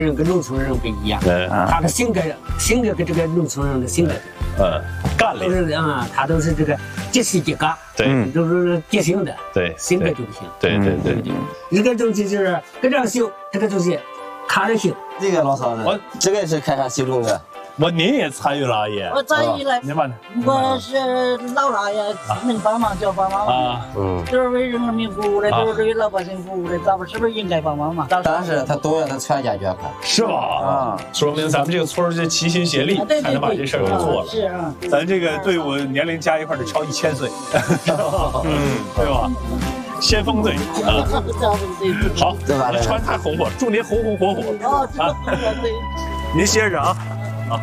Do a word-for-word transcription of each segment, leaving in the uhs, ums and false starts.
人跟农村人不一样，他的性格性格跟这个农村人的性格， 呃，干练， 都是啊，他都是这个结实结嘎， 对， 都是典型的， 对， 性格就不行， 对对对， 这个东西就是跟这样修，这个东西看着行。 这个老嫂子，我这个是开啥修种的？ 我您也参与了，阿姨。 我参与了。 您把， 我是老大爷，能帮忙就帮忙啊。嗯，都是为人民服务的，都是为老百姓服务的，咱们是不是应该帮忙嘛？ 但是他都要他全家捐款， 是吧？啊，说明咱们这个村儿就齐心协力，才能把这事儿给做了。 是啊， 咱这个队伍年龄加一块得超一千岁，嗯，对吧？先锋队啊，好，您穿太红火，祝您红红火火啊！您歇着啊，啊。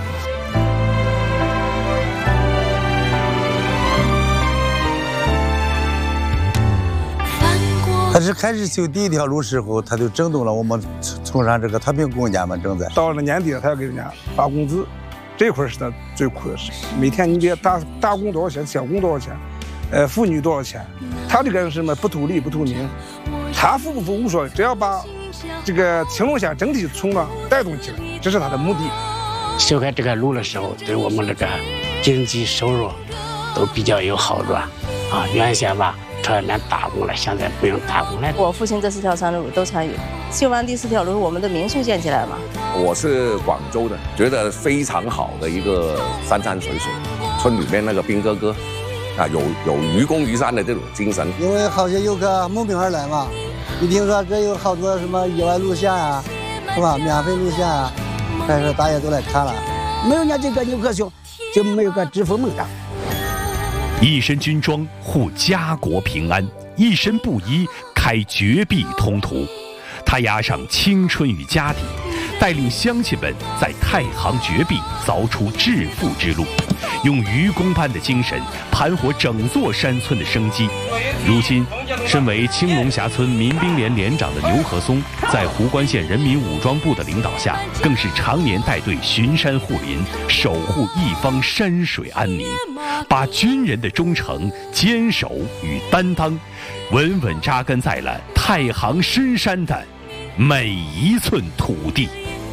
他是开始修第一条路时候，他就整动了我们崇山这个太平公家们正在。 到了年底了，他要给人家发工资，这块是他最苦的事。每天你别打打工多少钱，小工多少钱。呃，妇女多少钱？他这个是什么？不图利不图名，他服不服无所谓，只要把这个青龙县整体冲浪带动起来，这是他的目的。 修开这个路的时候，对我们这个经济收入都比较有好转啊。原先吧，车连打工了，现在不用打工了。 我父亲这四条山路都参与，修完第四条路，我们的民宿建起来了。 我是广州的，觉得非常好的一个山山水水，村里面那个兵哥哥。啊，有有愚公移山的这种精神， 因为好些游客慕名而来嘛，一听说这有好多什么野外路线啊，是吧？免费路线啊，开始大家都来看了。 没有人家这个游客熊，就没有个知府梦长。 一身军装护家国平安，一身布衣开绝壁通途。他押上青春与家底，带领乡亲们在太行绝壁凿出致富之路，用愚公般的精神盘活整座山村的生机。如今，身为青龙峡村民兵连连长的刘和松，在湖关县人民武装部的领导下，更是常年带队巡山护林，守护一方山水安宁，把军人的忠诚、坚守与担当，稳稳扎根在了太行深山的每一寸土地。